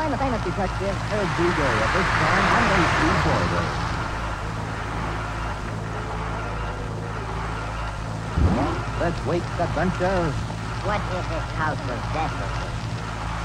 the famous detective, Herb Bouguer, at this time on the Street Corridor. Let's wake the bunch of... What if this house was desolate?